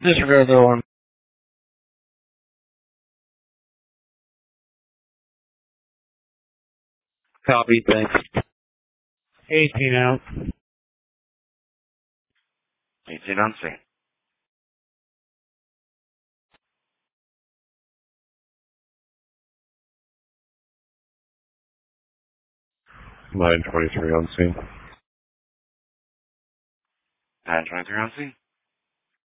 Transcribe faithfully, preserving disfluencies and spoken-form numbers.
Disregard the alarm. Copy, thanks. eighteen out. eighteen on scene. nine twenty-three on scene. nine twenty-three on scene.